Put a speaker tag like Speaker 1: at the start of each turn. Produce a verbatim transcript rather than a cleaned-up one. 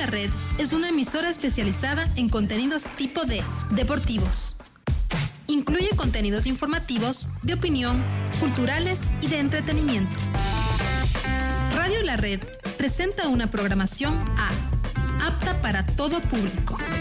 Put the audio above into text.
Speaker 1: La Red es una emisora especializada en contenidos tipo D, deportivos. Incluye contenidos informativos, de opinión, culturales y de entretenimiento. Radio La Red presenta una programación A, apta para todo público.